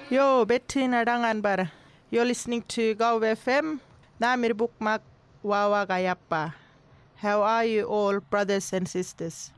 Yo, Betty Nadangan bar. You're listening to Go FM. Namir Bukmak Wawa Gayappa. How are you all, brothers and sisters?